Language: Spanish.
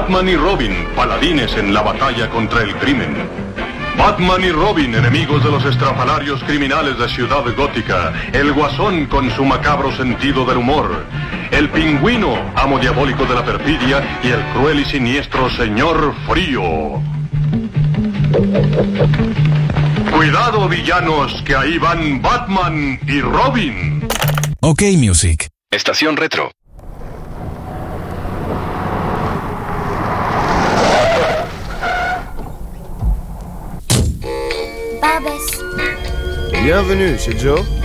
Batman y Robin, paladines en la batalla contra el crimen. Batman y Robin, enemigos de los estrafalarios criminales de Ciudad Gótica. El Guasón con su macabro sentido del humor. El Pingüino, amo diabólico de la perfidia. Y el cruel y siniestro Señor Frío. Cuidado, villanos, que ahí van Batman y Robin. OK Music. Estación Retro. Bienvenue chez Joe.